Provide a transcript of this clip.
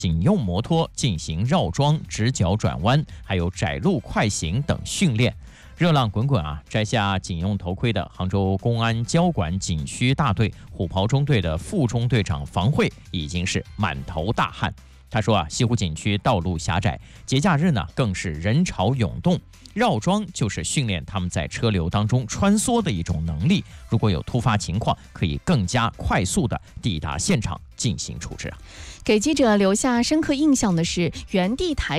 警用摩托进行绕桩、直角转弯，还有窄路快行等训练。热浪滚滚啊！摘下警用头盔的杭州公安交管景区大队虎跑中队的副中队长房慧已经是满头大汗。他说啊，西湖景区道路狭窄，节假日呢更是人潮涌动，绕桩就是训练他们在车流当中穿梭的一种能力。如果有突发情况，可以更加快速地抵达现场进行处置。 给记者留下深刻印象的是，原地抬